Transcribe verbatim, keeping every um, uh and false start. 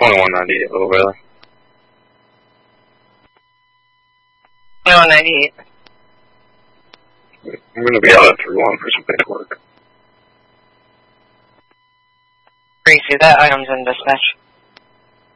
twenty-one ninety-eight, Little Valley. twenty-one ninety-eight. I'm going to be out at three one for some paperwork. Appreciate that. Items in dispatch.